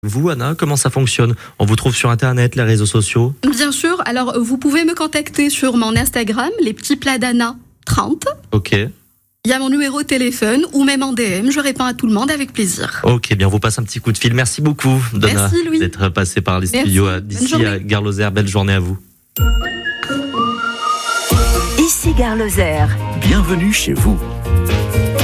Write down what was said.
Vous, Anna, comment ça fonctionne? On vous trouve sur Internet, les réseaux sociaux? Bien sûr, alors vous pouvez me contacter sur mon Instagram, les petits plats d'Anna 30. Ok. Il y a mon numéro de téléphone ou même en DM, je réponds à tout le monde avec plaisir. Ok, bien, on vous passe un petit coup de fil. Merci beaucoup, Donna, Merci, Louis. d'être passé par les studios d'ici à Gare Lozère. Belle journée à vous. Ici Gare Lozère. Bienvenue chez vous.